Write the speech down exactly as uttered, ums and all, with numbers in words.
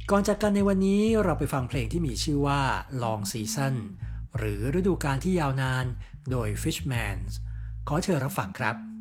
ก่อนจากกันในวันนี้เราไปฟังเพลงที่มีชื่อว่า Long Season หรือฤดูกาลที่ยาวนานโดย Fishmans ขอเชิญรับฟังครับ